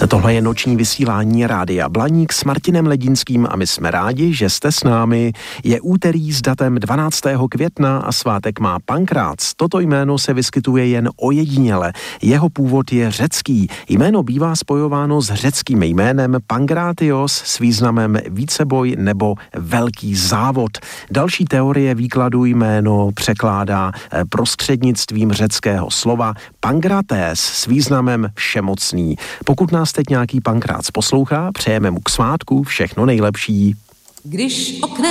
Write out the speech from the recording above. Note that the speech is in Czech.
Tohle je noční vysílání Rádia Blaník s Martinem Ledínským a my jsme rádi, že jste s námi. Je úterý s datem 12. května a svátek má Pankrác. Toto jméno se vyskytuje jen ojediněle. Jeho původ je řecký. Jméno bývá spojováno s řeckým jménem Pankrátios s významem víceboj nebo velký závod. Další teorie výkladu jméno překládá prostřednictvím řeckého slova Pankratés s významem všemocný. Pokud nás teď nějaký Pankrác poslouchá, přejeme mu k svátku všechno nejlepší. Když oknem